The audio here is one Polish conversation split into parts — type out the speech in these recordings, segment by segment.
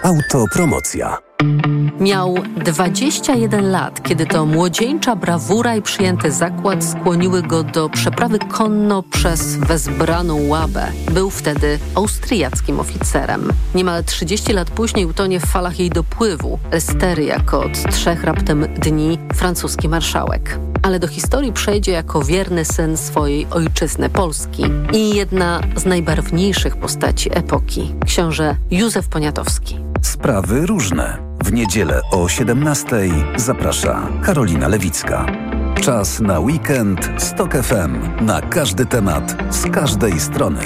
Autopromocja. Miał 21 lat, kiedy to młodzieńcza brawura i przyjęty zakład skłoniły go do przeprawy konno przez wezbraną Łabę. Był wtedy austriackim oficerem. Niemal 30 lat później utonie w falach jej dopływu Estery jako od 3 raptem dni francuski marszałek. Ale do historii przejdzie jako wierny syn swojej ojczyzny Polski i jedna z najbarwniejszych postaci epoki, książę Józef Poniatowski. Sprawy różne. W niedzielę o 17:00 zaprasza Karolina Lewicka. Czas na weekend z TOK FM. Na każdy temat, z każdej strony.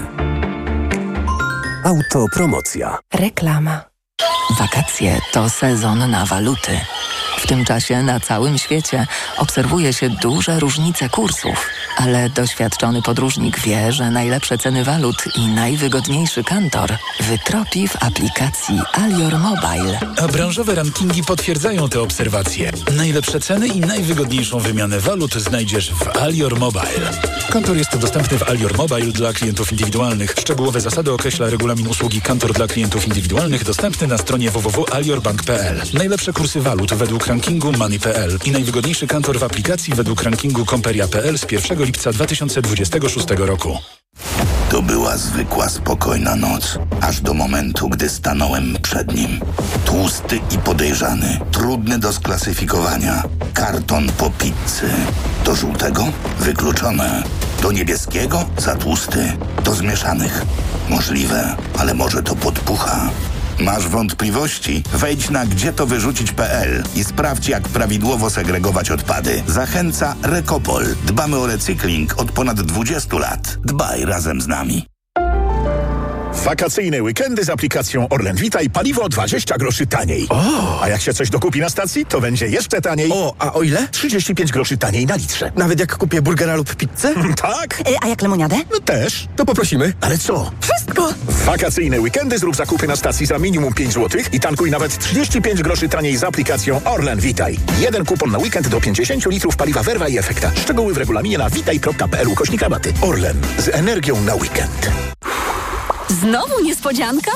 Autopromocja. Reklama. Wakacje to sezon na waluty. W tym czasie na całym świecie obserwuje się duże różnice kursów, ale doświadczony podróżnik wie, że najlepsze ceny walut i najwygodniejszy kantor wytropi w aplikacji Alior Mobile. A branżowe rankingi potwierdzają te obserwacje. Najlepsze ceny i najwygodniejszą wymianę walut znajdziesz w Alior Mobile. Kantor jest dostępny w Alior Mobile dla klientów indywidualnych. Szczegółowe zasady określa regulamin usługi Kantor dla klientów indywidualnych dostępny na stronie www.aliorbank.pl. Najlepsze kursy walut według rankingu Money.pl i najwygodniejszy kantor w aplikacji według rankingu Komperia.pl z 1 lipca 2026 roku. To była zwykła, spokojna noc, aż do momentu, gdy stanąłem przed nim. Tłusty i podejrzany, trudny do sklasyfikowania. Karton po pizzy. Do żółtego? Wykluczone. Do niebieskiego? Za tłusty. Do zmieszanych? Możliwe, ale może to podpucha. Masz wątpliwości? Wejdź na gdzietowyrzucić.pl i sprawdź, jak prawidłowo segregować odpady. Zachęca Recopol. Dbamy o recykling od ponad 20 lat. Dbaj razem z nami. Wakacyjne weekendy z aplikacją Orlen Vitaj paliwo 20 groszy taniej. O! A jak się coś dokupi na stacji, to będzie jeszcze taniej. A o ile? 35 groszy taniej na litrze. Nawet jak kupię burgera lub pizzę? Tak? A jak lemoniadę? No też. To poprosimy. Ale co? Wszystko! W wakacyjne weekendy zrób zakupy na stacji za minimum 5 zł i tankuj nawet 35 groszy taniej z aplikacją Orlen Vitaj. Jeden kupon na weekend do 50 litrów paliwa Verwa i Efekta. Szczegóły w regulaminie na vitaj.pl/rabaty. Orlen. Z energią na weekend. Znowu niespodzianka?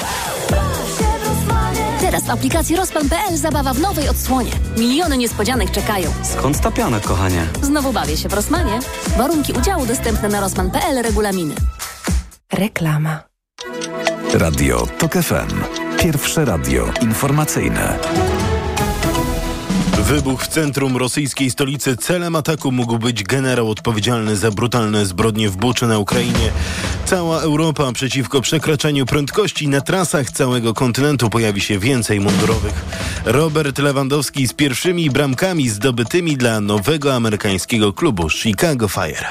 Teraz w aplikacji Rosman.pl zabawa w nowej odsłonie. Miliony niespodzianek czekają. Skąd ta piana, kochanie? Znowu bawię się w Rosmanie. Warunki udziału dostępne na Rosman.pl, regulaminy. Reklama. Radio TOK FM. Pierwsze radio informacyjne. Wybuch w centrum rosyjskiej stolicy. Celem ataku mógł być generał odpowiedzialny za brutalne zbrodnie w Buczy na Ukrainie. Cała Europa przeciwko przekraczaniu prędkości. Na trasach całego kontynentu pojawi się więcej mundurowych. Robert Lewandowski z pierwszymi bramkami zdobytymi dla nowego amerykańskiego klubu Chicago Fire.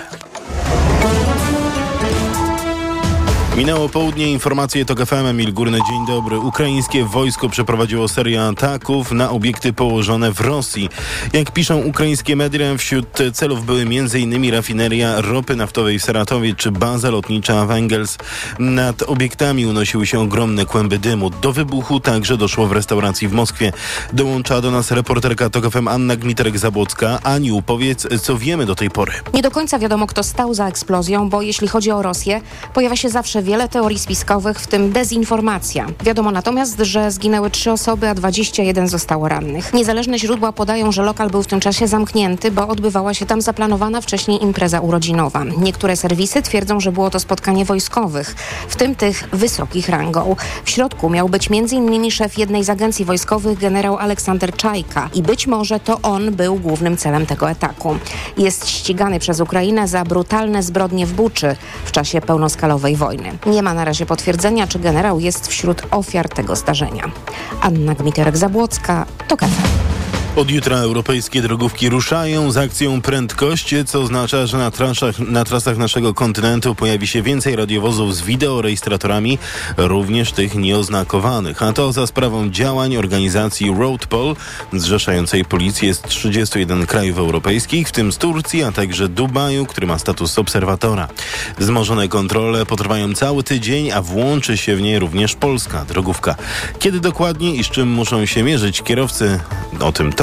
Minęło południe, informacje TOK FM, Emil Górny, dzień dobry. Ukraińskie wojsko przeprowadziło serię ataków na obiekty położone w Rosji. Jak piszą ukraińskie media, wśród celów były m.in. rafineria ropy naftowej w Saratowie czy baza lotnicza w Engels. Nad obiektami unosiły się ogromne kłęby dymu. Do wybuchu także doszło w restauracji w Moskwie. Dołącza do nas reporterka TOK FM Anna Gmiterek-Zabłocka. Aniu, powiedz, co wiemy do tej pory? Nie do końca wiadomo, kto stał za eksplozją, bo jeśli chodzi o Rosję, pojawia się zawsze wiele teorii spiskowych, w tym dezinformacja. Wiadomo natomiast, że zginęły 3 osoby, a 21 zostało rannych. Niezależne źródła podają, że lokal był w tym czasie zamknięty, bo odbywała się tam zaplanowana wcześniej impreza urodzinowa. Niektóre serwisy twierdzą, że było to spotkanie wojskowych, w tym tych wysokich rangą. W środku miał być m.in. szef jednej z agencji wojskowych, generał Aleksander Czajka i być może to on był głównym celem tego ataku. Jest ścigany przez Ukrainę za brutalne zbrodnie w Buczy w czasie pełnoskalowej wojny. Nie ma na razie potwierdzenia, czy generał jest wśród ofiar tego zdarzenia. Anna Gmiterek-Zabłocka, TOK FM. Od jutra europejskie drogówki ruszają z akcją Prędkość, co oznacza, że na trasach naszego kontynentu pojawi się więcej radiowozów z wideorejestratorami, również tych nieoznakowanych. A to za sprawą działań organizacji RoadPol, zrzeszającej policję z 31 krajów europejskich, w tym z Turcji, a także Dubaju, który ma status obserwatora. Wzmożone kontrole potrwają cały tydzień, a włączy się w nie również polska drogówka. Kiedy dokładnie i z czym muszą się mierzyć kierowcy? O tym TOK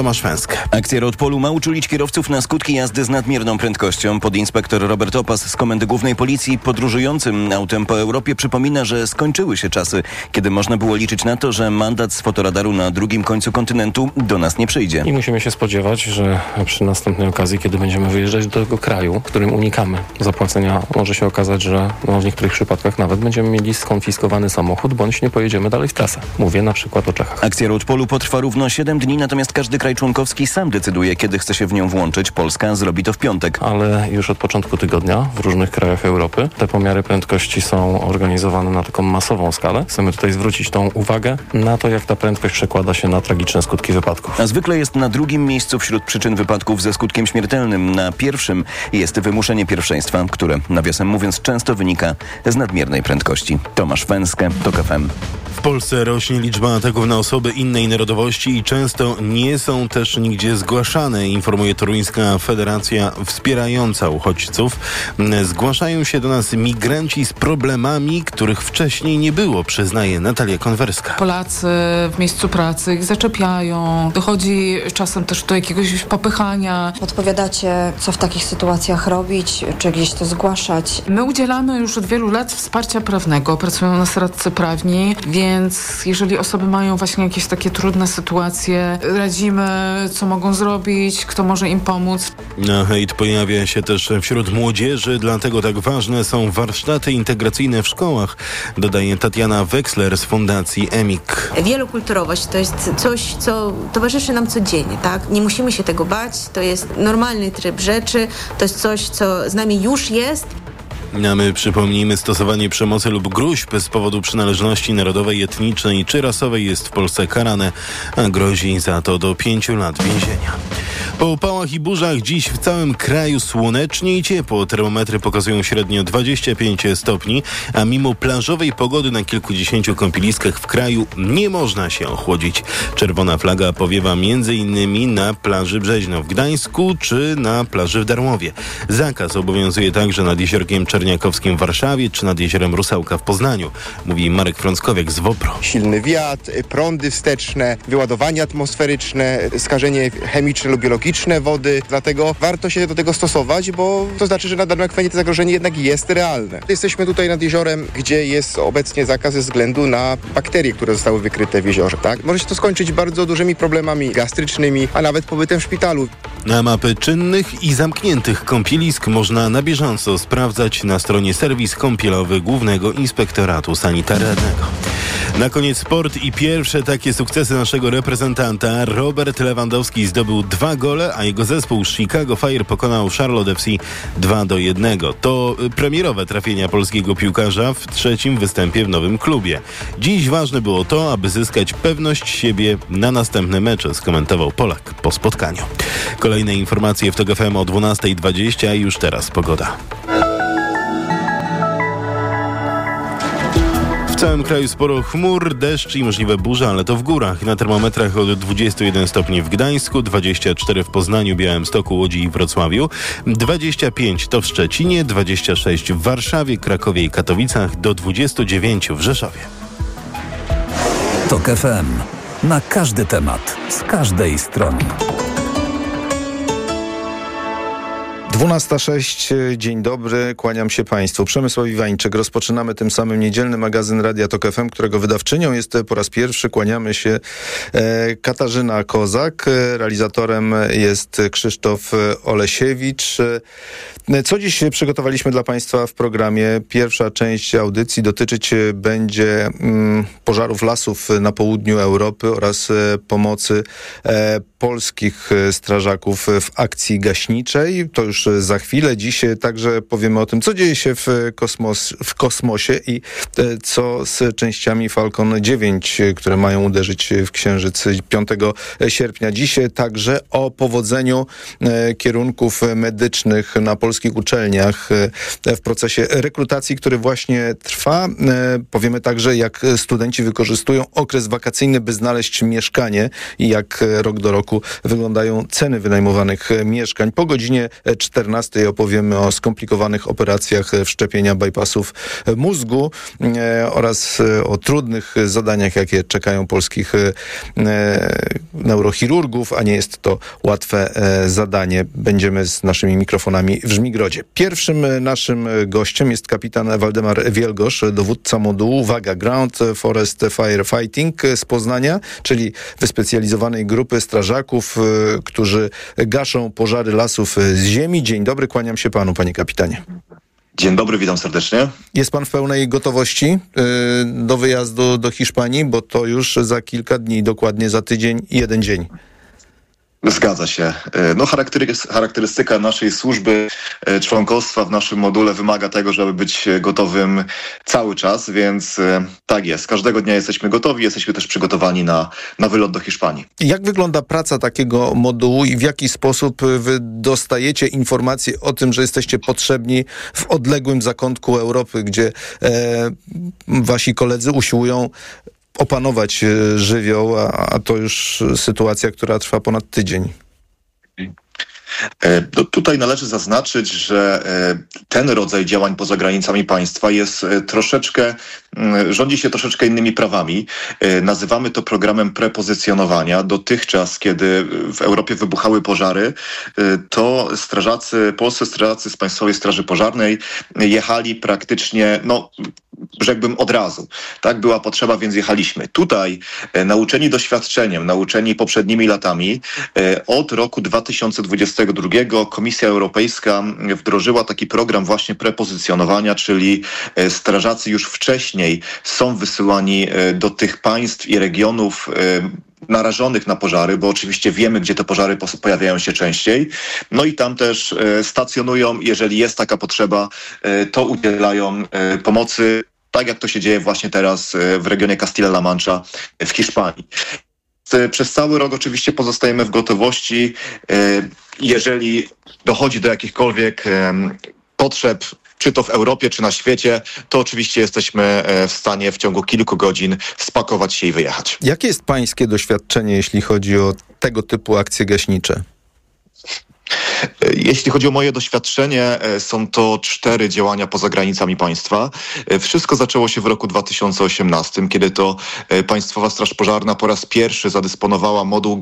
Tomasz Węsk. Akcja Road Polu ma uczulić kierowców na skutki jazdy z nadmierną prędkością. Podinspektor Robert Opas z Komendy Głównej Policji podróżującym autem po Europie przypomina, że skończyły się czasy, kiedy można było liczyć na to, że mandat z fotoradaru na drugim końcu kontynentu do nas nie przyjdzie. I musimy się spodziewać, że przy następnej okazji, kiedy będziemy wyjeżdżać do tego kraju, w którym unikamy zapłacenia, może się okazać, że w niektórych przypadkach nawet będziemy mieli skonfiskowany samochód, bądź nie pojedziemy dalej w trasę. Mówię na przykład o Czechach. Akcja Road Polu potrwa równo 7 dni, natomiast każdy kraj członkowski sam decyduje, kiedy chce się w nią włączyć. Polska zrobi to w piątek. Ale już od początku tygodnia w różnych krajach Europy te pomiary prędkości są organizowane na taką masową skalę. Chcemy tutaj zwrócić tą uwagę na to, jak ta prędkość przekłada się na tragiczne skutki wypadków. A zwykle jest na drugim miejscu wśród przyczyn wypadków ze skutkiem śmiertelnym. Na pierwszym jest wymuszenie pierwszeństwa, które, nawiasem mówiąc, często wynika z nadmiernej prędkości. Tomasz Węskę, TOK FM. W Polsce rośnie liczba ataków na osoby innej narodowości i często nie są też nigdzie zgłaszane, informuje Toruńska Federacja Wspierająca Uchodźców. Zgłaszają się do nas migranci z problemami, których wcześniej nie było, przyznaje Natalia Konwerska. Polacy w miejscu pracy ich zaczepiają, dochodzi czasem też do jakiegoś popychania. Odpowiadacie, co w takich sytuacjach robić, czy gdzieś to zgłaszać? My udzielamy już od wielu lat wsparcia prawnego, pracują nas radcy prawni, więc jeżeli osoby mają właśnie jakieś takie trudne sytuacje, radzimy, co mogą zrobić, kto może im pomóc. Hejt pojawia się też wśród młodzieży, dlatego tak ważne są warsztaty integracyjne w szkołach, dodaje Tatiana Weksler z Fundacji EMIK. Wielokulturowość to jest coś, co towarzyszy nam codziennie, tak? Nie musimy się tego bać, to jest normalny tryb rzeczy, to jest coś, co z nami już jest. A my przypomnijmy, stosowanie przemocy lub gróźb z powodu przynależności narodowej, etnicznej czy rasowej jest w Polsce karane, a grozi za to do 5 lat więzienia. Po upałach i burzach dziś w całym kraju słonecznie i ciepło. Termometry pokazują średnio 25 stopni, a mimo plażowej pogody na kilkudziesięciu kąpieliskach w kraju nie można się ochłodzić. Czerwona flaga powiewa m.in. na plaży Brzeźno w Gdańsku czy na plaży w Darłowie. Zakaz obowiązuje także nad Jeziorkiem Czerniakowskim w Warszawie czy nad Jeziorem Rusałka w Poznaniu, mówi Marek Frąckowiak z WOPR-u. Silny wiatr, prądy wsteczne, wyładowanie atmosferyczne, skażenie chemiczne lub biologiczne wody, dlatego warto się do tego stosować, bo to znaczy, że na danym akwenie to zagrożenie jednak jest realne. Jesteśmy tutaj nad jeziorem, gdzie jest obecnie zakaz ze względu na bakterie, które zostały wykryte w jeziorze, tak? Może się to skończyć bardzo dużymi problemami gastrycznymi, a nawet pobytem w szpitalu. Na mapy czynnych i zamkniętych kąpielisk można na bieżąco sprawdzać na stronie serwis kąpielowy Głównego Inspektoratu Sanitarnego. Na koniec sport i pierwsze takie sukcesy naszego reprezentanta. Robert Lewandowski zdobył 2 gole, a jego zespół Chicago Fire pokonał Charlotte FC 2-1. To premierowe trafienia polskiego piłkarza w 3. występie w nowym klubie. Dziś ważne było to, aby zyskać pewność siebie na następne mecze, skomentował Polak po spotkaniu. Kolejne informacje w TOK FM o 12:20, już teraz pogoda. W całym kraju sporo chmur, deszcz i możliwe burze, ale to w górach. Na termometrach od 21 stopni w Gdańsku, 24 w Poznaniu, Białymstoku, Łodzi i Wrocławiu, 25 to w Szczecinie, 26 w Warszawie, Krakowie i Katowicach, do 29 w Rzeszowie. TOK FM. Na każdy temat, z każdej strony. 12:06, dzień dobry, kłaniam się Państwu. Przemysław Iwańczyk. Rozpoczynamy tym samym niedzielny magazyn Radia TOK FM, którego wydawczynią jest po raz pierwszy, kłaniamy się, Katarzyna Kozak. Realizatorem jest Krzysztof Olesiewicz. Co dziś przygotowaliśmy dla Państwa w programie? Pierwsza część audycji dotyczyć będzie pożarów lasów na południu Europy oraz pomocy polskich strażaków w akcji gaśniczej. To już za chwilę. Dziś także powiemy o tym, co dzieje się w kosmosie i co z częściami Falcon 9, które mają uderzyć w Księżyc 5 sierpnia. Dziś także o powodzeniu kierunków medycznych na polskich uczelniach w procesie rekrutacji, który właśnie trwa. Powiemy także, jak studenci wykorzystują okres wakacyjny, by znaleźć mieszkanie i jak rok do roku roku wyglądają ceny wynajmowanych mieszkań. Po godzinie 14 opowiemy o skomplikowanych operacjach wszczepienia bypassów mózgu oraz o trudnych zadaniach, jakie czekają polskich neurochirurgów, a nie jest to łatwe zadanie. Będziemy z naszymi mikrofonami w Żmigrodzie. Pierwszym naszym gościem jest kapitan Waldemar Wielgosz, dowódca modułu, uwaga, Ground Forest Firefighting z Poznania, czyli wyspecjalizowanej grupy strażaków, którzy gaszą pożary lasów z ziemi. Dzień dobry, kłaniam się panu, panie kapitanie. Dzień dobry, witam serdecznie. Jest pan w pełnej gotowości do wyjazdu do Hiszpanii, bo to już za kilka dni, dokładnie za tydzień i 1 dzień. Zgadza się. No, charakterystyka naszej służby, członkostwa w naszym module wymaga tego, żeby być gotowym cały czas, więc tak jest. Każdego dnia jesteśmy gotowi, jesteśmy też przygotowani na wylot do Hiszpanii. Jak wygląda praca takiego modułu i w jaki sposób wy dostajecie informacje o tym, że jesteście potrzebni w odległym zakątku Europy, gdzie wasi koledzy usiłują opanować żywioł, a to już sytuacja, która trwa ponad tydzień? Tutaj należy zaznaczyć, że ten rodzaj działań poza granicami państwa jest rządzi się troszeczkę innymi prawami. Nazywamy to programem prepozycjonowania. Dotychczas, kiedy w Europie wybuchały pożary, to polscy strażacy z Państwowej Straży Pożarnej jechali praktycznie, rzekłbym od razu. Tak, była potrzeba, więc jechaliśmy. Tutaj, nauczeni doświadczeniem, nauczeni poprzednimi latami, od roku 2022 Komisja Europejska wdrożyła taki program właśnie prepozycjonowania, czyli strażacy już wcześniej są wysyłani do tych państw i regionów narażonych na pożary, bo oczywiście wiemy, gdzie te pożary pojawiają się częściej. No i tam też stacjonują, jeżeli jest taka potrzeba, to udzielają pomocy, tak jak to się dzieje właśnie teraz w regionie Castilla-La Mancha w Hiszpanii. Przez cały rok oczywiście pozostajemy w gotowości. Jeżeli dochodzi do jakichkolwiek potrzeb, czy to w Europie, czy na świecie, to oczywiście jesteśmy w stanie w ciągu kilku godzin spakować się i wyjechać. Jakie jest pańskie doświadczenie, jeśli chodzi o tego typu akcje gaśnicze? Jeśli chodzi o moje doświadczenie, są to 4 działania poza granicami państwa. Wszystko zaczęło się w roku 2018, kiedy to Państwowa Straż Pożarna po raz pierwszy zadysponowała moduł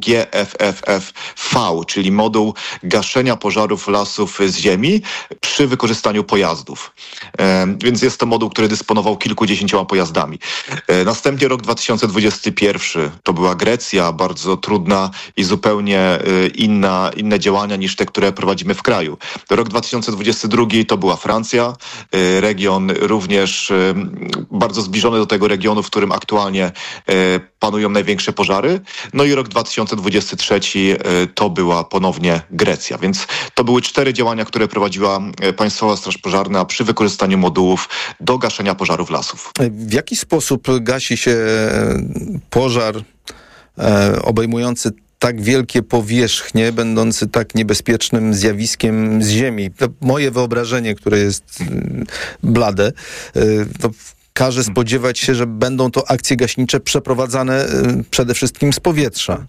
GFFF-V, czyli moduł gaszenia pożarów lasów z ziemi przy wykorzystaniu pojazdów. Więc jest to moduł, który dysponował kilkudziesięcioma pojazdami. Następnie rok 2021 to była Grecja, bardzo trudna i zupełnie inne działania niż te, które prowadzimy w kraju. Rok 2022 to była Francja, region również bardzo zbliżony do tego regionu, w którym aktualnie panują największe pożary. No i rok 2023 to była ponownie Grecja. Więc to były 4 działania, które prowadziła Państwowa Straż Pożarna przy wykorzystaniu modułów do gaszenia pożarów lasów. W jaki sposób gasi się pożar obejmujący tak wielkie powierzchnie, będący tak niebezpiecznym zjawiskiem z ziemi? To moje wyobrażenie, które jest blade, to każe spodziewać się, że będą to akcje gaśnicze przeprowadzane przede wszystkim z powietrza.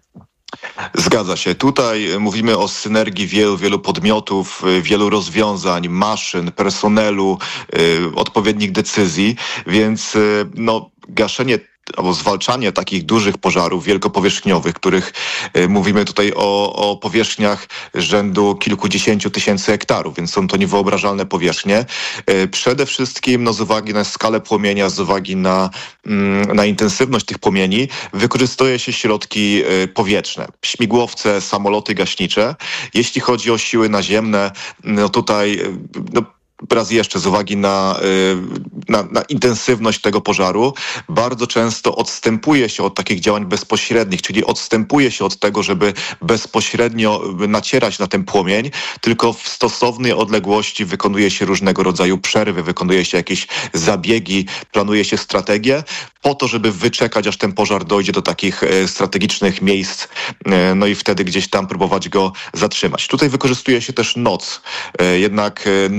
Zgadza się. Tutaj mówimy o synergii wielu podmiotów, wielu rozwiązań, maszyn, personelu, odpowiednich decyzji, więc gaszenie albo zwalczanie takich dużych pożarów wielkopowierzchniowych, których mówimy tutaj o powierzchniach rzędu kilkudziesięciu tysięcy hektarów, więc są to niewyobrażalne powierzchnie. Przede wszystkim z uwagi na skalę płomienia, z uwagi na intensywność tych płomieni wykorzystuje się środki powietrzne, śmigłowce, samoloty gaśnicze. Jeśli chodzi o siły naziemne, tutaj raz jeszcze z uwagi na intensywność tego pożaru bardzo często odstępuje się od takich działań bezpośrednich, czyli odstępuje się od tego, żeby bezpośrednio nacierać na ten płomień, tylko w stosownej odległości wykonuje się różnego rodzaju przerwy, wykonuje się jakieś zabiegi, planuje się strategię po to, żeby wyczekać, aż ten pożar dojdzie do takich strategicznych miejsc, no i wtedy gdzieś tam próbować go zatrzymać. Tutaj wykorzystuje się też noc. Jednak noc daje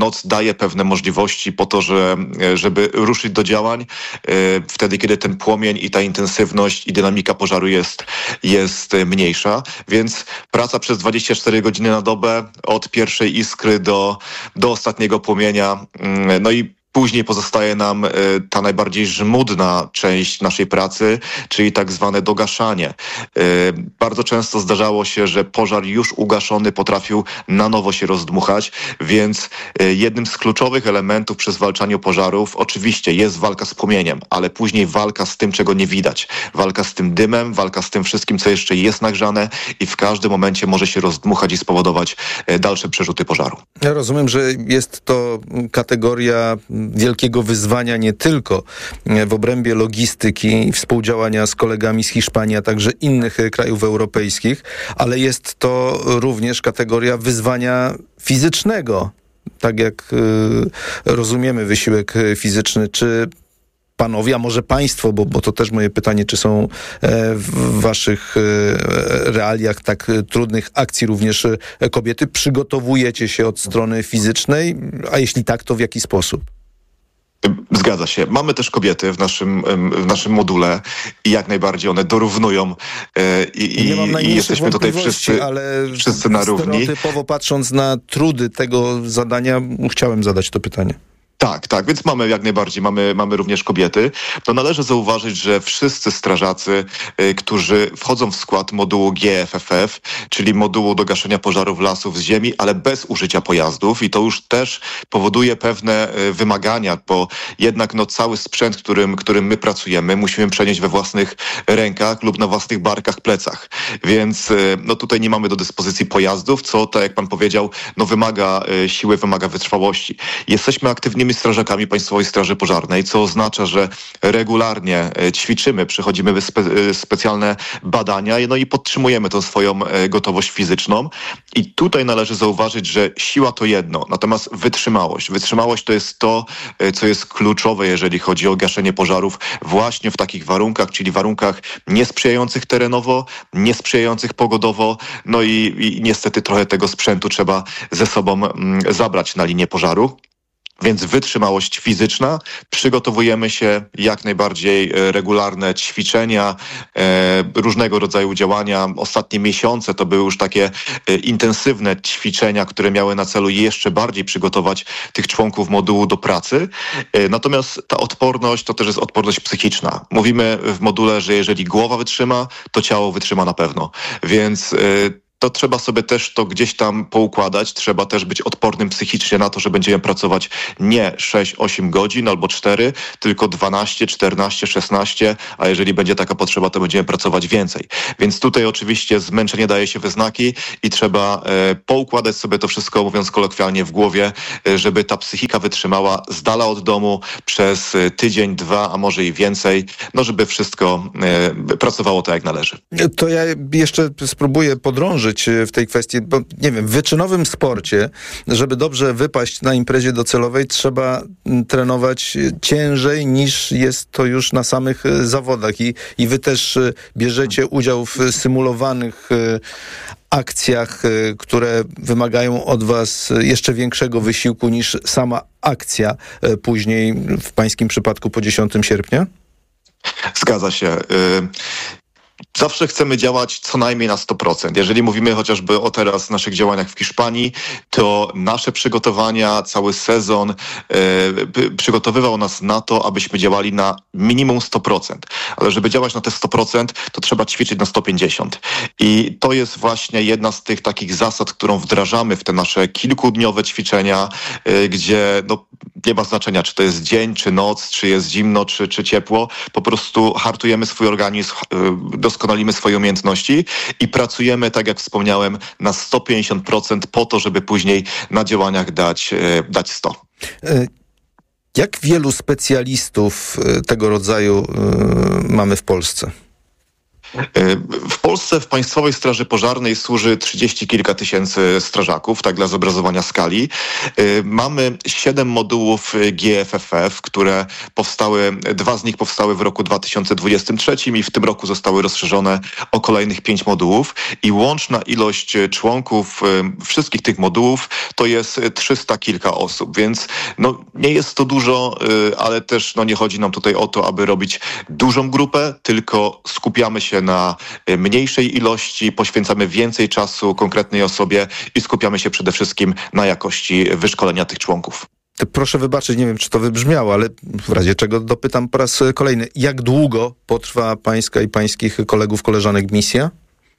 daje pewne możliwości po to, żeby ruszyć do działań wtedy, kiedy ten płomień i ta intensywność i dynamika pożaru jest mniejsza. Więc praca przez 24 godziny na dobę od pierwszej iskry do ostatniego płomienia. No i później pozostaje nam ta najbardziej żmudna część naszej pracy, czyli tak zwane dogaszanie. Bardzo często zdarzało się, że pożar już ugaszony potrafił na nowo się rozdmuchać, więc jednym z kluczowych elementów przy zwalczaniu pożarów oczywiście jest walka z płomieniem, ale później walka z tym, czego nie widać. Walka z tym dymem, walka z tym wszystkim, co jeszcze jest nagrzane i w każdym momencie może się rozdmuchać i spowodować dalsze przerzuty pożaru. Ja rozumiem, że jest to kategoria wielkiego wyzwania nie tylko w obrębie logistyki i współdziałania z kolegami z Hiszpanii, a także innych krajów europejskich, ale jest to również kategoria wyzwania fizycznego. Tak jak rozumiemy wysiłek fizyczny. Czy panowie, a może państwo, bo to też moje pytanie, czy są w waszych realiach tak trudnych akcji również kobiety, przygotowujecie się od strony fizycznej, a jeśli tak, to w jaki sposób? Zgadza się. Mamy też kobiety w naszym module i jak najbardziej one dorównują i jesteśmy tutaj wszyscy na równi. Stereotypowo patrząc na trudy tego zadania, chciałem zadać to pytanie. Tak, więc mamy jak najbardziej, mamy również kobiety. To należy zauważyć, że wszyscy strażacy, którzy wchodzą w skład modułu GFFF, czyli modułu do gaszenia pożarów lasów z ziemi, ale bez użycia pojazdów i to już też powoduje pewne wymagania, bo jednak cały sprzęt, którym my pracujemy, musimy przenieść we własnych rękach lub na własnych barkach, plecach. Więc tutaj nie mamy do dyspozycji pojazdów, co, tak jak pan powiedział, wymaga siły, wymaga wytrwałości. Jesteśmy aktywnymi strażakami Państwowej Straży Pożarnej, co oznacza, że regularnie ćwiczymy, przechodzimy specjalne badania, i podtrzymujemy tą swoją gotowość fizyczną. I tutaj należy zauważyć, że siła to jedno, natomiast wytrzymałość. Wytrzymałość to jest to, co jest kluczowe, jeżeli chodzi o gaszenie pożarów właśnie w takich warunkach, czyli warunkach niesprzyjających terenowo, niesprzyjających pogodowo, i niestety trochę tego sprzętu trzeba ze sobą zabrać na linię pożaru. Więc wytrzymałość fizyczna, przygotowujemy się jak najbardziej regularne ćwiczenia, różnego rodzaju działania. Ostatnie miesiące to były już takie intensywne ćwiczenia, które miały na celu jeszcze bardziej przygotować tych członków modułu do pracy. Natomiast ta odporność to też jest odporność psychiczna. Mówimy w module, że jeżeli głowa wytrzyma, to ciało wytrzyma na pewno. Więc to trzeba sobie też to gdzieś tam poukładać. Trzeba też być odpornym psychicznie na to, że będziemy pracować nie 6-8 godzin albo 4, tylko 12, 14, 16, a jeżeli będzie taka potrzeba, to będziemy pracować więcej. Więc tutaj oczywiście zmęczenie daje się we znaki i trzeba poukładać sobie to wszystko, mówiąc kolokwialnie, w głowie, żeby ta psychika wytrzymała z dala od domu przez tydzień, 2, a może i więcej, żeby wszystko pracowało tak, jak należy. To ja jeszcze spróbuję podrążyć w tej kwestii, bo nie wiem, w wyczynowym sporcie, żeby dobrze wypaść na imprezie docelowej, trzeba trenować ciężej niż jest to już na samych zawodach i wy też bierzecie udział w symulowanych akcjach, które wymagają od was jeszcze większego wysiłku niż sama akcja później, w pańskim przypadku po 10 sierpnia? Zgadza się. Zawsze chcemy działać co najmniej na 100%. Jeżeli mówimy chociażby o teraz naszych działaniach w Hiszpanii, to nasze przygotowania, cały sezon przygotowywał nas na to, abyśmy działali na minimum 100%. Ale żeby działać na te 100%, to trzeba ćwiczyć na 150%. I to jest właśnie jedna z tych takich zasad, którą wdrażamy w te nasze kilkudniowe ćwiczenia, gdzie nie ma znaczenia, czy to jest dzień, czy noc, czy jest zimno, czy ciepło. Po prostu hartujemy swój organizm, doskonalimy swoje umiejętności i pracujemy, tak jak wspomniałem, na 150% po to, żeby później na działaniach dać 100%. Jak wielu specjalistów tego rodzaju mamy w Polsce? W Polsce w Państwowej Straży Pożarnej służy 30 kilka tysięcy strażaków, tak dla zobrazowania skali. Mamy 7 modułów GFFF, które powstały, 2 z nich powstały w roku 2023 i w tym roku zostały rozszerzone o kolejnych 5 modułów i łączna ilość członków wszystkich tych modułów to jest 300 kilka osób, więc nie jest to dużo, ale też nie chodzi nam tutaj o to, aby robić dużą grupę, tylko skupiamy się na mniejszej ilości, poświęcamy więcej czasu konkretnej osobie i skupiamy się przede wszystkim na jakości wyszkolenia tych członków. Proszę wybaczyć, nie wiem, czy to wybrzmiało, ale w razie czego dopytam po raz kolejny. Jak długo potrwa pańska i pańskich kolegów, koleżanek misja?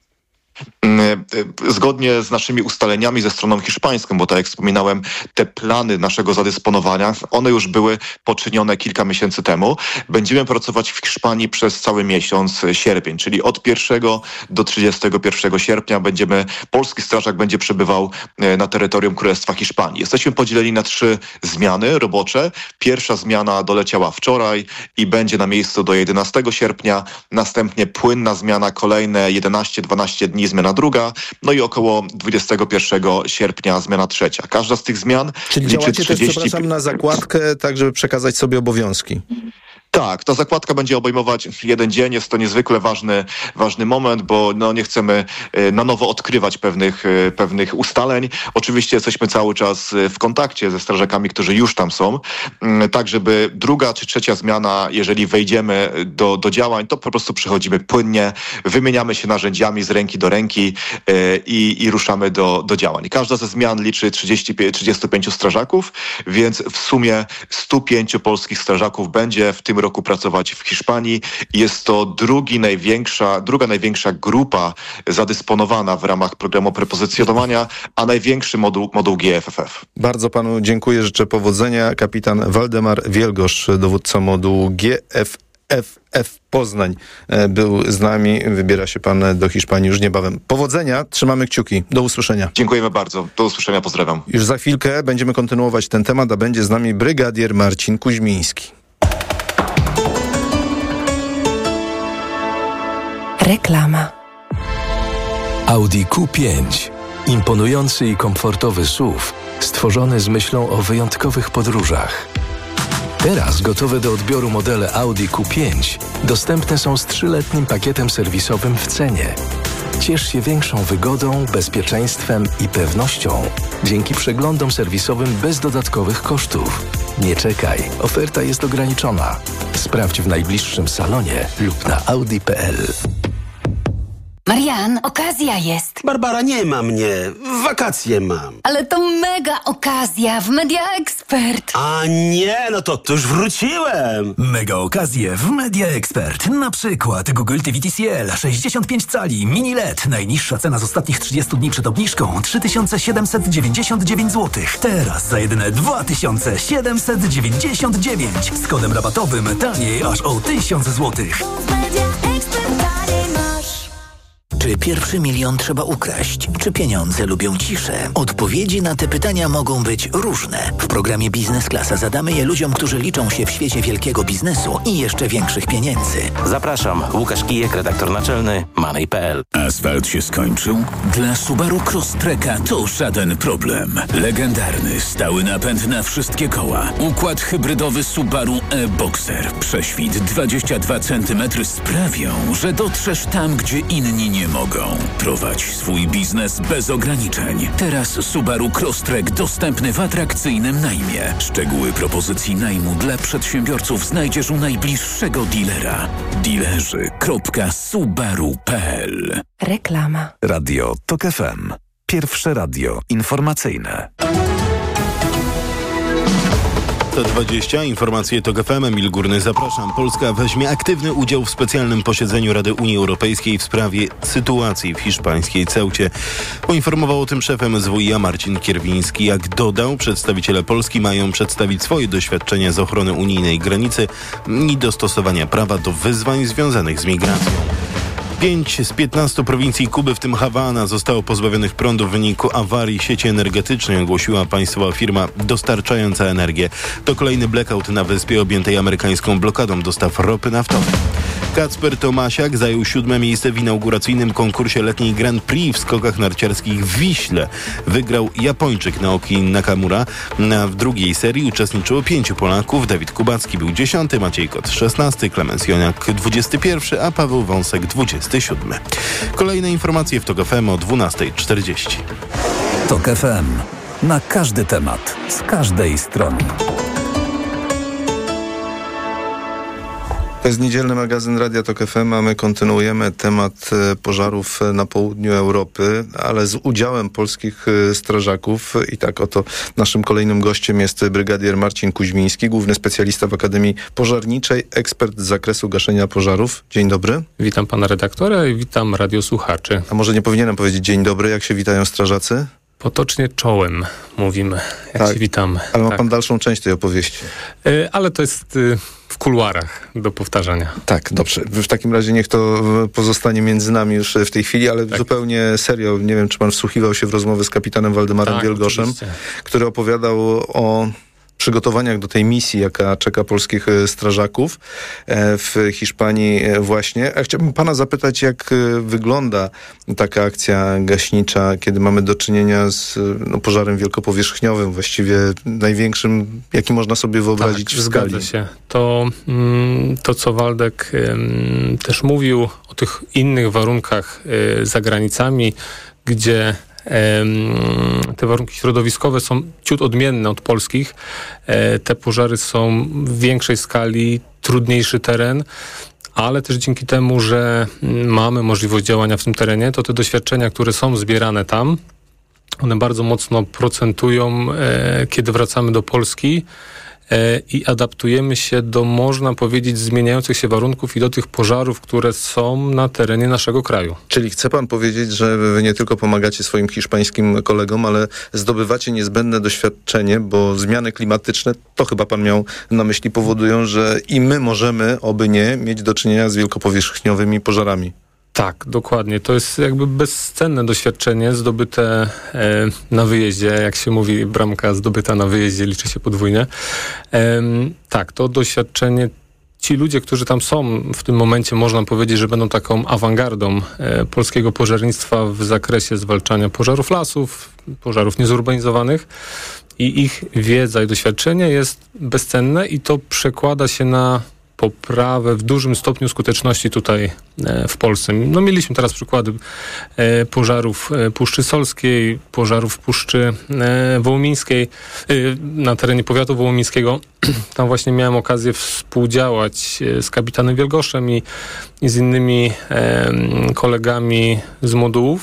Zgodnie z naszymi ustaleniami ze stroną hiszpańską, bo tak jak wspominałem, te plany naszego zadysponowania, one już były poczynione kilka miesięcy temu. Będziemy pracować w Hiszpanii przez cały miesiąc sierpień, czyli od 1 do 31 sierpnia polski strażak będzie przebywał na terytorium Królestwa Hiszpanii. Jesteśmy podzieleni na 3 zmiany robocze. Pierwsza zmiana doleciała wczoraj i będzie na miejscu do 11 sierpnia. Następnie płynna zmiana, kolejne 11-12 dni zmiana druga, i około 21 sierpnia zmiana trzecia. Każda z tych zmian czyli liczy działacie 30... też, na zakładkę, tak żeby przekazać sobie obowiązki. Tak, ta zakładka będzie obejmować 1 dzień. Jest to niezwykle ważny moment, bo nie chcemy na nowo odkrywać pewnych ustaleń. Oczywiście jesteśmy cały czas w kontakcie ze strażakami, którzy już tam są, tak żeby 2. czy 3. zmiana, jeżeli wejdziemy do działań, to po prostu przechodzimy płynnie, wymieniamy się narzędziami z ręki do ręki i ruszamy do działań. Każda ze zmian liczy 35 strażaków, więc w sumie 105 polskich strażaków będzie w tym roku pracować w Hiszpanii. Jest to druga największa grupa zadysponowana w ramach programu prepozycjonowania, a największy moduł GFFF. Bardzo panu dziękuję, życzę powodzenia. Kapitan Waldemar Wielgosz, dowódca modułu GFFF Poznań, był z nami. Wybiera się pan do Hiszpanii już niebawem. Powodzenia, trzymamy kciuki. Do usłyszenia. Dziękujemy bardzo. Do usłyszenia, pozdrawiam. Już za chwilkę będziemy kontynuować ten temat, a będzie z nami brygadier Marcin Kuźmiński. Reklama. Audi Q5. Imponujący i komfortowy SUV, stworzony z myślą o wyjątkowych podróżach. Teraz gotowe do odbioru modele Audi Q5 dostępne są z 3-letnim pakietem serwisowym w cenie. Ciesz się większą wygodą, bezpieczeństwem i pewnością dzięki przeglądom serwisowym bez dodatkowych kosztów. Nie czekaj, oferta jest ograniczona. Sprawdź w najbliższym salonie lub na audi.pl. Marian, okazja jest. Barbara, nie ma mnie. Wakacje mam. Ale to mega okazja w Media Expert. A nie, to już wróciłem. Mega okazje w Media Expert. Na przykład Google TV TCL 65 cali mini LED. Najniższa cena z ostatnich 30 dni przed obniżką 3799 zł. Teraz za jedyne 2799. Z kodem rabatowym taniej aż o 1000 zł. Czy pierwszy 1 milion trzeba ukraść? Czy pieniądze lubią ciszę? Odpowiedzi na te pytania mogą być różne. W programie Biznes Klasa zadamy je ludziom, którzy liczą się w świecie wielkiego biznesu i jeszcze większych pieniędzy. Zapraszam, Łukasz Kijek, redaktor naczelny Money.pl. Asfalt się skończył? Dla Subaru Crosstreka to żaden problem. Legendarny, stały napęd na wszystkie koła. Układ hybrydowy Subaru e-Boxer. Prześwit 22 cm sprawią, że dotrzesz tam, gdzie inni nie mogą. Prowadź swój biznes bez ograniczeń. Teraz Subaru Crosstrek dostępny w atrakcyjnym najmie. Szczegóły propozycji najmu dla przedsiębiorców znajdziesz u najbliższego dealera. Dealerzy.subaru.pl. Reklama. Radio TOK FM. Pierwsze radio informacyjne. 20. Informacje TOK FM. Emil Górny, zapraszam. Polska weźmie aktywny udział w specjalnym posiedzeniu Rady Unii Europejskiej w sprawie sytuacji w hiszpańskiej Ceucie. Poinformował o tym szef MSWiA Marcin Kierwiński. Jak dodał, przedstawiciele Polski mają przedstawić swoje doświadczenia z ochrony unijnej granicy i dostosowania prawa do wyzwań związanych z migracją. 5 z 15 prowincji Kuby, w tym Hawana, zostało pozbawionych prądu w wyniku awarii sieci energetycznej, ogłosiła państwowa firma dostarczająca energię. To kolejny blackout na wyspie objętej amerykańską blokadą dostaw ropy naftowej. Kacper Tomasiak zajął 7. miejsce w inauguracyjnym konkursie letniej Grand Prix w skokach narciarskich w Wiśle. Wygrał Japończyk Naoki Nakamura. W drugiej serii uczestniczyło 5 Polaków. Dawid Kubacki był 10., Maciej Kot 16., Klemens Joniak 21., a Paweł Wąsek 27. Kolejne informacje w TOK FM o 12:40. TOK FM. Na każdy temat, z każdej strony. To jest niedzielny magazyn Radia TOK FM, a my kontynuujemy temat pożarów na południu Europy, ale z udziałem polskich strażaków. I tak oto naszym kolejnym gościem jest brygadier Marcin Kuźmiński, główny specjalista w Akademii Pożarniczej, ekspert z zakresu gaszenia pożarów. Dzień dobry. Witam pana redaktora i witam radiosłuchaczy. A może nie powinienem powiedzieć dzień dobry, jak się witają strażacy? Potocznie czołem mówimy, jak się witamy. Ale ma pan dalszą część tej opowieści. Ale to jest w kuluarach do powtarzania. Tak, dobrze. W takim razie niech to pozostanie między nami już w tej chwili, ale zupełnie serio. Nie wiem, czy pan wsłuchiwał się w rozmowę z kapitanem Waldemarem Wielgoszem, oczywiście, który opowiadał o przygotowaniach do tej misji, jaka czeka polskich strażaków w Hiszpanii właśnie. A chciałbym pana zapytać, jak wygląda taka akcja gaśnicza, kiedy mamy do czynienia z pożarem wielkopowierzchniowym, właściwie największym, jaki można sobie wyobrazić w skali. Zgadza się. To co Waldek też mówił o tych innych warunkach za granicami, gdzie te warunki środowiskowe są ciut odmienne od polskich. Te pożary są w większej skali, trudniejszy teren, ale też dzięki temu, że mamy możliwość działania w tym terenie, to te doświadczenia, które są zbierane tam, one bardzo mocno procentują, kiedy wracamy do Polski i adaptujemy się do, można powiedzieć, zmieniających się warunków i do tych pożarów, które są na terenie naszego kraju. Czyli chce pan powiedzieć, że wy nie tylko pomagacie swoim hiszpańskim kolegom, ale zdobywacie niezbędne doświadczenie, bo zmiany klimatyczne, to chyba pan miał na myśli, powodują, że i my możemy, oby nie, mieć do czynienia z wielkopowierzchniowymi pożarami. Tak, dokładnie. To jest jakby bezcenne doświadczenie zdobyte na wyjeździe. Jak się mówi, bramka zdobyta na wyjeździe liczy się podwójnie. Tak, to doświadczenie, ci ludzie, którzy tam są w tym momencie, można powiedzieć, że będą taką awangardą polskiego pożarnictwa w zakresie zwalczania pożarów lasów, pożarów niezurbanizowanych. I ich wiedza i doświadczenie jest bezcenne i to przekłada się na poprawę w dużym stopniu skuteczności tutaj w Polsce. No, mieliśmy teraz przykłady pożarów Puszczy Solskiej, pożarów Puszczy Wołomińskiej, na terenie powiatu wołomińskiego. Tam właśnie miałem okazję współdziałać z kapitanem Wielgoszem i z innymi kolegami z modułów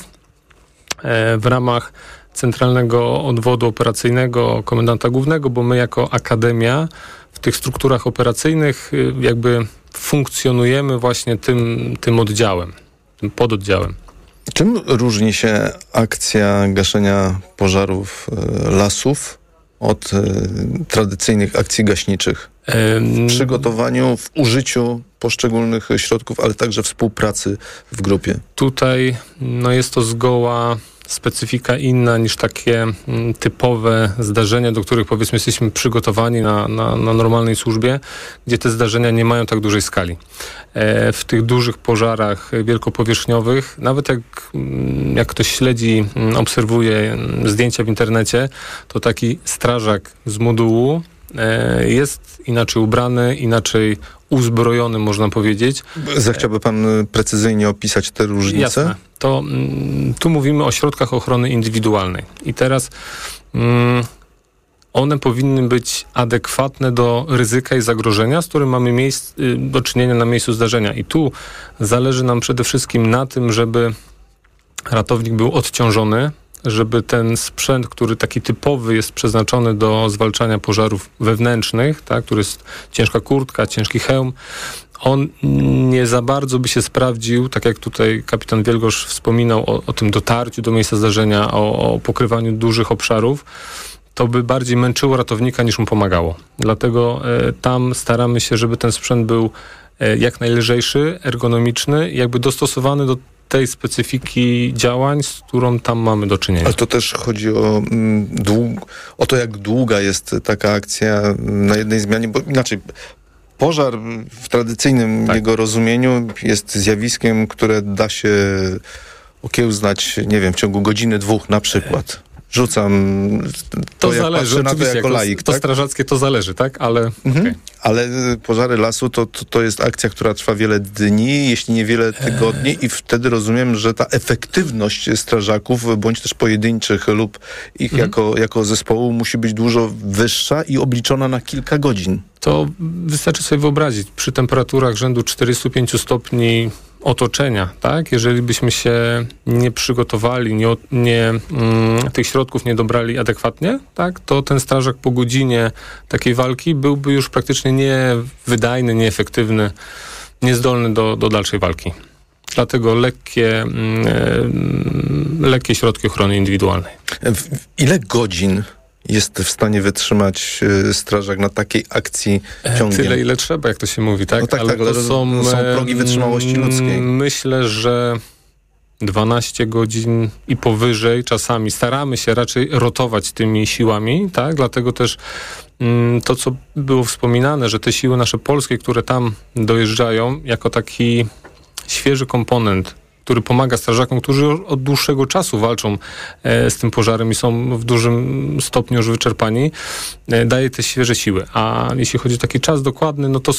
w ramach Centralnego Odwodu Operacyjnego Komendanta Głównego, bo my jako Akademia w tych strukturach operacyjnych jakby funkcjonujemy właśnie tym oddziałem, tym pododdziałem. Czym różni się akcja gaszenia pożarów lasów od tradycyjnych akcji gaśniczych? W przygotowaniu, w użyciu poszczególnych środków, ale także współpracy w grupie. Tutaj jest to zgoła specyfika inna niż takie typowe zdarzenia, do których powiedzmy jesteśmy przygotowani na normalnej służbie, gdzie te zdarzenia nie mają tak dużej skali. W tych dużych pożarach wielkopowierzchniowych, nawet jak ktoś śledzi, obserwuje zdjęcia w internecie, to taki strażak z modułu jest inaczej ubrany, inaczej uzbrojony, można powiedzieć. Zechciałby pan precyzyjnie opisać te różnice? Jasne. To tu mówimy o środkach ochrony indywidualnej. I teraz one powinny być adekwatne do ryzyka i zagrożenia, z którym mamy do czynienia na miejscu zdarzenia. I tu zależy nam przede wszystkim na tym, żeby ratownik był odciążony, żeby ten sprzęt, który taki typowy jest przeznaczony do zwalczania pożarów wewnętrznych, tak, który jest ciężka kurtka, ciężki hełm, on nie za bardzo by się sprawdził, tak jak tutaj kapitan Wielgosz wspominał o tym dotarciu do miejsca zdarzenia, o pokrywaniu dużych obszarów. To by bardziej męczyło ratownika niż mu pomagało. Dlatego tam staramy się, żeby ten sprzęt był jak najlżejszy, ergonomiczny, jakby dostosowany do tej specyfiki działań, z którą tam mamy do czynienia. Ale to też chodzi o to, jak długa jest taka akcja na jednej zmianie, bo inaczej Pożar w tradycyjnym jego rozumieniu jest zjawiskiem, które da się okiełznać, nie wiem, w ciągu godziny, 2 na przykład. Rzucam to zależy, patrzę na to jako laik. To strażackie to zależy, tak? Ale ale pożary lasu to jest akcja, która trwa wiele dni, jeśli nie wiele tygodni i wtedy rozumiem, że ta efektywność strażaków, bądź też pojedynczych lub ich jako zespołu musi być dużo wyższa i obliczona na kilka godzin. To wystarczy sobie wyobrazić, przy temperaturach rzędu 45 stopni otoczenia, tak? Jeżeli byśmy się nie przygotowali, tych środków nie dobrali adekwatnie, tak? To ten strażak po godzinie takiej walki byłby już praktycznie niewydajny, nieefektywny, niezdolny do dalszej walki. Dlatego lekkie środki ochrony indywidualnej. Ile godzin jest w stanie wytrzymać strażak na takiej akcji ciągiem? Tyle, ile trzeba, jak to się mówi, tak? No tak, ale to są progi wytrzymałości ludzkiej. Myślę, że 12 godzin i powyżej czasami. Staramy się raczej rotować tymi siłami, tak? Dlatego też to, co było wspominane, że te siły nasze polskie, które tam dojeżdżają, jako taki świeży komponent, który pomaga strażakom, którzy od dłuższego czasu walczą z tym pożarem i są w dużym stopniu już wyczerpani, daje te świeże siły. A jeśli chodzi o taki czas dokładny, no to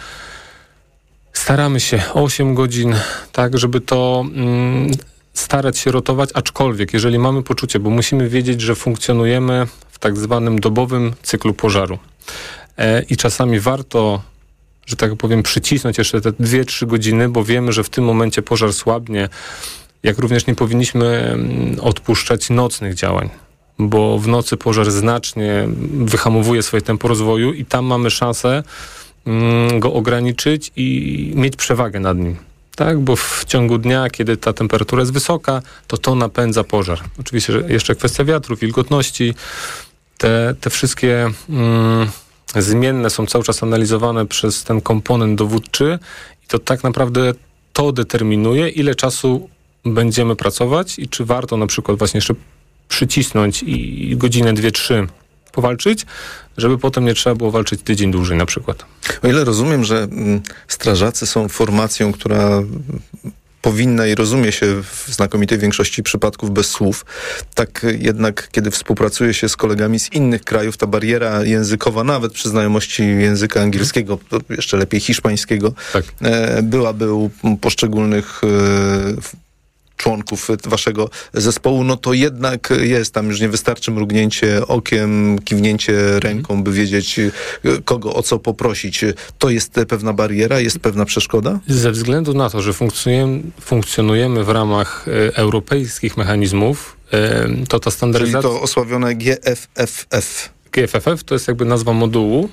staramy się 8 godzin, tak, żeby to starać się rotować, aczkolwiek jeżeli mamy poczucie, bo musimy wiedzieć, że funkcjonujemy w tak zwanym dobowym cyklu pożaru. I czasami warto, że tak powiem, przycisnąć jeszcze te 2-3 godziny, bo wiemy, że w tym momencie pożar słabnie, jak również nie powinniśmy odpuszczać nocnych działań, bo w nocy pożar znacznie wyhamowuje swoje tempo rozwoju i tam mamy szansę go ograniczyć i mieć przewagę nad nim. Tak, bo w ciągu dnia, kiedy ta temperatura jest wysoka, to napędza pożar. Oczywiście jeszcze kwestia wiatru, wilgotności, te wszystkie zmienne są cały czas analizowane przez ten komponent dowódczy i to tak naprawdę to determinuje, ile czasu będziemy pracować i czy warto na przykład właśnie jeszcze przycisnąć i godzinę, 2-3 powalczyć, żeby potem nie trzeba było walczyć tydzień dłużej na przykład. O ile rozumiem, że strażacy są formacją, która powinna i rozumie się w znakomitej większości przypadków bez słów, tak jednak kiedy współpracuje się z kolegami z innych krajów, ta bariera językowa, nawet przy znajomości języka angielskiego, jeszcze lepiej hiszpańskiego, byłaby u poszczególnych członków waszego zespołu, no to jednak jest tam już nie wystarczy mrugnięcie okiem, kiwnięcie ręką, by wiedzieć kogo o co poprosić. To jest pewna bariera, jest pewna przeszkoda? Ze względu na to, że funkcjonujemy w ramach europejskich mechanizmów, to ta standaryzacja... Czyli to osławione GFFF. GFFF to jest jakby nazwa modułu.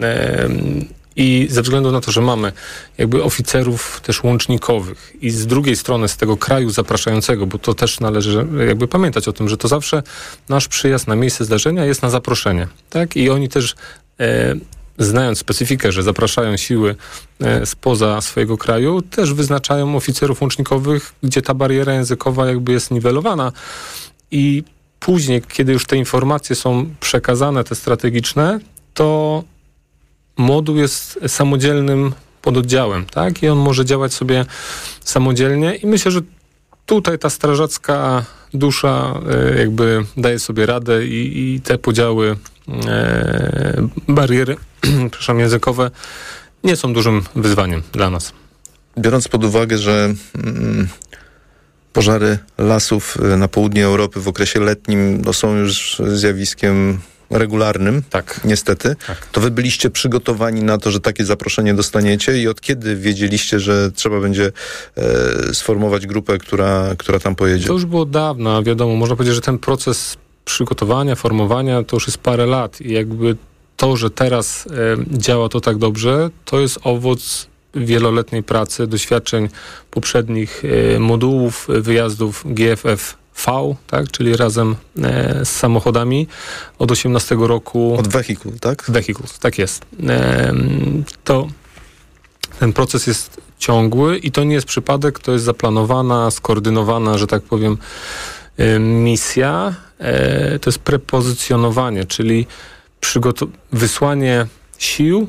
I ze względu na to, że mamy jakby oficerów też łącznikowych i z drugiej strony z tego kraju zapraszającego, bo to też należy jakby pamiętać o tym, że to zawsze nasz przyjazd na miejsce zdarzenia jest na zaproszenie, tak? I oni też znając specyfikę, że zapraszają siły spoza swojego kraju, też wyznaczają oficerów łącznikowych, gdzie ta bariera językowa jakby jest niwelowana i później, kiedy już te informacje są przekazane, te strategiczne, to moduł jest samodzielnym pododdziałem, tak? I on może działać sobie samodzielnie i myślę, że tutaj ta strażacka dusza jakby daje sobie radę i te podziały, bariery językowe nie są dużym wyzwaniem dla nas. Biorąc pod uwagę, że pożary lasów na południu Europy w okresie letnim są już zjawiskiem regularnym, niestety, to wy byliście przygotowani na to, że takie zaproszenie dostaniecie i od kiedy wiedzieliście, że trzeba będzie sformować grupę, która tam pojedzie? To już było dawno, wiadomo, można powiedzieć, że ten proces przygotowania, formowania to już jest parę lat i jakby to, że teraz działa to tak dobrze, to jest owoc wieloletniej pracy, doświadczeń poprzednich modułów, wyjazdów GFFV, tak, czyli razem z samochodami od 18 roku. Od Vehicle, tak? Vehicle, tak jest. To ten proces jest ciągły i to nie jest przypadek, to jest zaplanowana, skoordynowana, że tak powiem, misja. To jest prepozycjonowanie, czyli wysłanie sił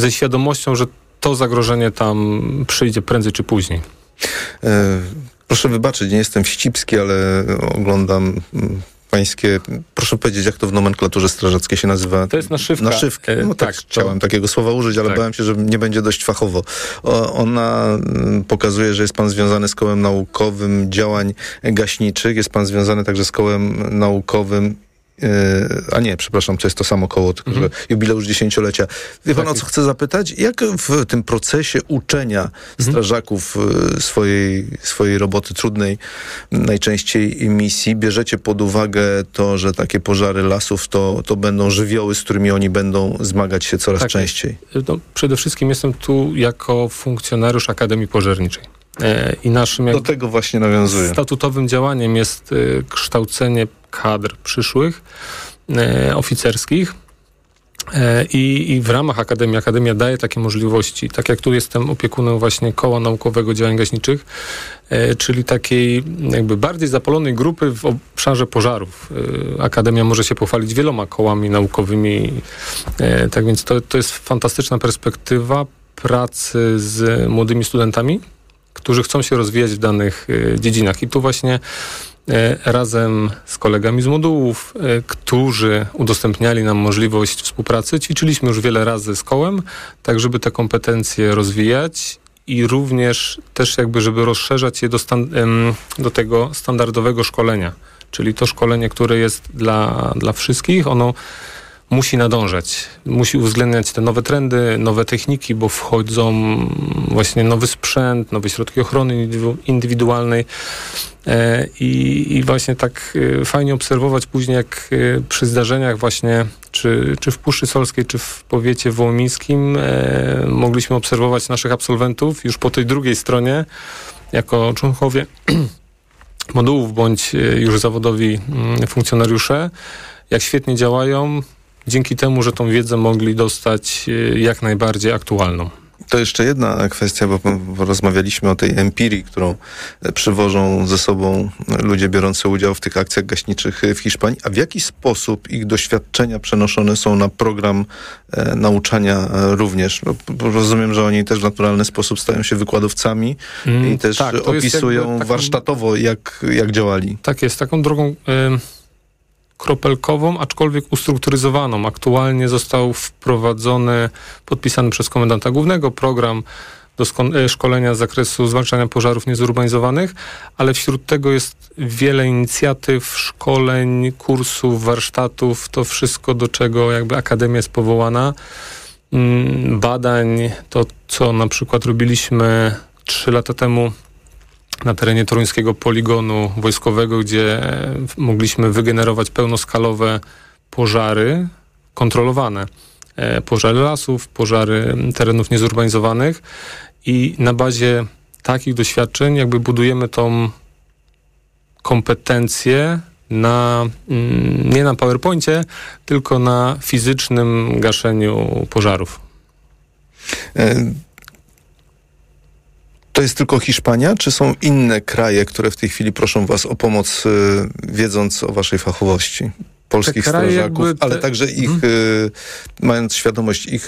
ze świadomością, że to zagrożenie tam przyjdzie prędzej czy później. Proszę wybaczyć, nie jestem wścibski, ale oglądam pańskie... Proszę powiedzieć, jak to w nomenklaturze strażackiej się nazywa? To jest naszywka. Naszywki. No tak, chciałem takiego słowa użyć, ale bałem się, że nie będzie dość fachowo. Ona pokazuje, że jest pan związany z kołem naukowym działań gaśniczych, jest pan związany także z kołem naukowym to jest to samo koło, tylko że jubileusz 10-lecia. Wie pan, o co chcę zapytać? Jak w tym procesie uczenia strażaków swojej roboty trudnej, najczęściej misji, bierzecie pod uwagę to, że takie pożary lasów to będą żywioły, z którymi oni będą zmagać się coraz częściej? No, przede wszystkim jestem tu jako funkcjonariusz Akademii Pożarniczej. I naszym do tego właśnie nawiązuję. Statutowym działaniem jest kształcenie kadr przyszłych, oficerskich. I w ramach Akademia daje takie możliwości, tak jak tu jestem opiekunem właśnie Koła Naukowego Działań Gaśniczych, czyli takiej jakby bardziej zapalonej grupy w obszarze pożarów. Akademia może się pochwalić wieloma kołami naukowymi, tak więc to jest fantastyczna perspektywa pracy z młodymi studentami, którzy chcą się rozwijać w danych dziedzinach. I tu właśnie razem z kolegami z modułów, którzy udostępniali nam możliwość współpracy, ćwiczyliśmy już wiele razy z kołem, tak żeby te kompetencje rozwijać i również też jakby, żeby rozszerzać je do tego standardowego szkolenia. Czyli to szkolenie, które jest dla wszystkich, ono musi nadążać, musi uwzględniać te nowe trendy, nowe techniki, bo wchodzą właśnie nowy sprzęt, nowe środki ochrony indywidualnej i właśnie tak fajnie obserwować później, jak przy zdarzeniach właśnie, czy w Puszczy Solskiej, czy w powiecie wołomińskim mogliśmy obserwować naszych absolwentów już po tej drugiej stronie, jako członkowie modułów, bądź już zawodowi funkcjonariusze, jak świetnie działają, dzięki temu, że tą wiedzę mogli dostać jak najbardziej aktualną. To jeszcze jedna kwestia, bo rozmawialiśmy o tej empirii, którą przywożą ze sobą ludzie biorący udział w tych akcjach gaśniczych w Hiszpanii. A w jaki sposób ich doświadczenia przenoszone są na program nauczania również? No, rozumiem, że oni też w naturalny sposób stają się wykładowcami i też opisują warsztatowo, jak działali. Tak jest, taką drogą kropelkową, aczkolwiek ustrukturyzowaną. Aktualnie został wprowadzony, podpisany przez komendanta głównego program do szkolenia z zakresu zwalczania pożarów niezurbanizowanych, ale wśród tego jest wiele inicjatyw, szkoleń, kursów, warsztatów, to wszystko, do czego jakby Akademia jest powołana. Badań, to co na przykład robiliśmy 3 lata temu na terenie toruńskiego poligonu wojskowego, gdzie mogliśmy wygenerować pełnoskalowe pożary kontrolowane. Pożary lasów, pożary terenów niezurbanizowanych i na bazie takich doświadczeń jakby budujemy tą kompetencję nie na PowerPoincie, tylko na fizycznym gaszeniu pożarów. To jest tylko Hiszpania, czy są inne kraje, które w tej chwili proszą was o pomoc, wiedząc o waszej fachowości? Polskich strażaków, ale także ich, mając świadomość ich